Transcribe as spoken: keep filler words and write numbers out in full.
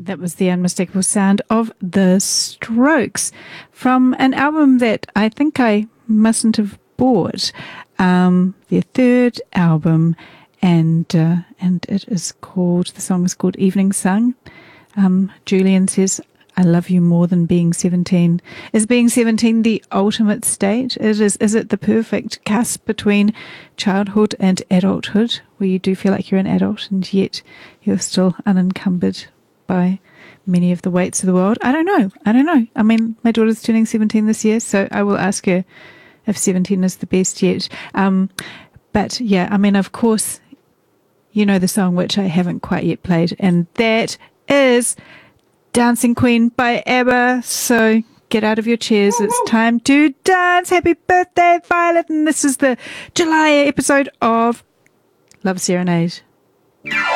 That was the unmistakable sound of The Strokes from an album that I think I mustn't have bought, um, their third album, and uh, and it is called, the song is called Evening Sun. Um, Julian says, I love you more than being seventeen. Is being seventeen the ultimate state? It is, is it the perfect cusp between childhood and adulthood, where you do feel like you're an adult and yet you're still unencumbered by many of the weights of the world? I don't know. I don't know. I mean, my daughter's turning seventeen this year, so I will ask her if seventeen is the best yet. Um, but yeah, I mean, of course, you know the song which I haven't quite yet played, and that is Dancing Queen by ABBA. So get out of your chairs. It's time to dance. Happy birthday, Violet. And this is the July episode of Love Serenade.